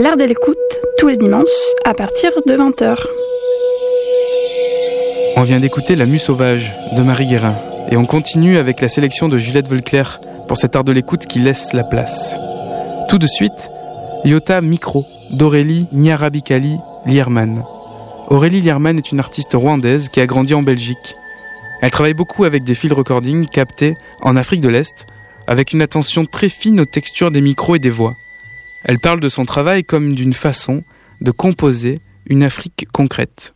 L'air de l'écoute, tous les dimanches, à partir de 20h. On vient d'écouter La Mue sauvage de Marie Guérin. Et on continue avec la sélection de Juliette Volclair pour cet art de l'écoute qui laisse la place. Tout de suite, Iota Micro d'Aurélie Nyarabikali Lierman. Aurélie Lierman est une artiste rwandaise qui a grandi en Belgique. Elle travaille beaucoup avec des field recordings captés en Afrique de l'Est, avec une attention très fine aux textures des micros et des voix. Elle parle de son travail comme d'une façon de composer une Afrique concrète.